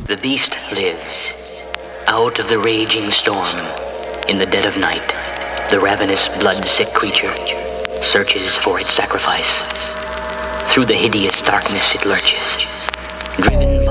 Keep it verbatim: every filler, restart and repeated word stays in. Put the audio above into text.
The beast lives. Out of the raging storm, in the dead of night, the ravenous, blood-sick creature searches for its sacrifice. Through the hideous darkness it lurches, driven